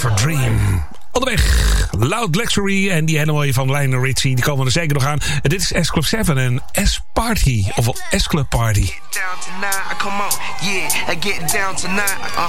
For Dream. Onderweg, Loud Luxury en die hele mooie van Lionel Richie. Die komen er zeker nog aan. En dit is S Club 7 en S-Party. Of S Club Party.